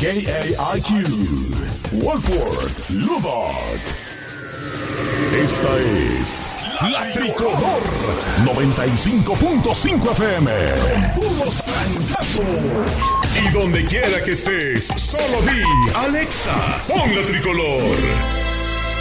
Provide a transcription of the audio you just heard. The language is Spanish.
KAIQ, Wolford, Lubbock. Esta es La Tricolor 95.5 FM. Con puros francazos. Y donde quiera que estés, solo di Alexa, pon La Tricolor.